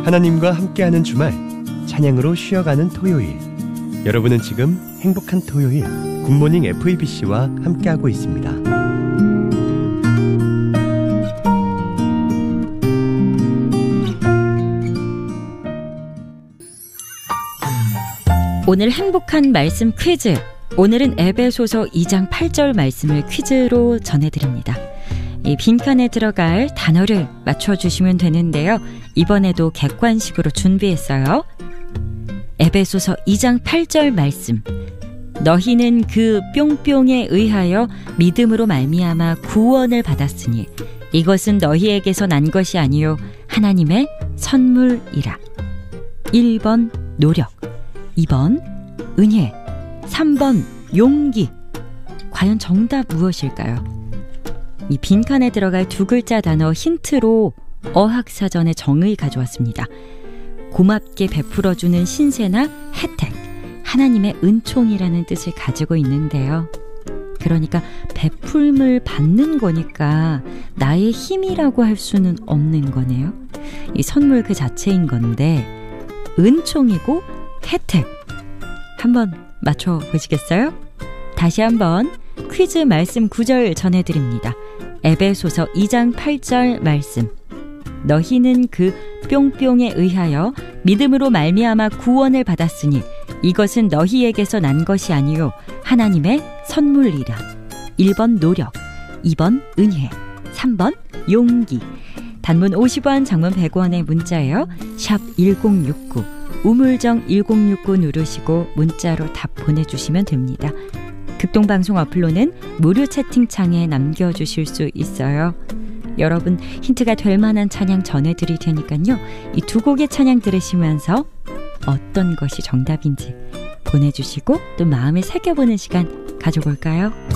하나님과 함께하는 주말, 찬양으로 쉬어가는 토요일. 여러분은 지금 행복한 토요일 굿모닝 FEBC와 함께하고 있습니다. 오늘 행복한 말씀 퀴즈. 오늘은 에베소서 2장 8절 말씀을 퀴즈로 전해드립니다. 이 빈칸에 들어갈 단어를 맞춰주시면 되는데요. 이번에도 객관식으로 준비했어요. 에베소서 2장 8절 말씀. 너희는 그 뿅뿅에 의하여 믿음으로 말미암아 구원을 받았으니 이것은 너희에게서 난 것이 아니요 하나님의 선물이라. 1번 노력, 2번 은혜, 3번 용기. 과연 정답 무엇일까요? 이 빈칸에 들어갈 두 글자 단어 힌트로 어학사전의 정의 가져왔습니다. 고맙게 베풀어주는 신세나 혜택, 하나님의 은총이라는 뜻을 가지고 있는데요. 그러니까 베풀음을 받는 거니까 나의 힘이라고 할 수는 없는 거네요. 이 선물 그 자체인 건데 은총이고 혜택. 한번 맞춰보시겠어요? 다시 한번 퀴즈 말씀 9절 전해드립니다. 에베소서 2장 8절 말씀. 너희는 그 뿅뿅에 의하여 믿음으로 말미암아 구원을 받았으니 이것은 너희에게서 난 것이 아니요 하나님의 선물이라. 1번 노력, 2번 은혜, 3번 용기. 단문 50원, 장문 100원의 문자예요. 샵 1069, 우물정 1069 누르시고 문자로 답 보내주시면 됩니다. 극동방송 어플로는 무료 채팅창에 남겨주실 수 있어요. 여러분 힌트가 될 만한 찬양 전해드릴 테니까요. 이 두 곡의 찬양 들으시면서 어떤 것이 정답인지 보내주시고 또 마음에 새겨보는 시간 가져볼까요?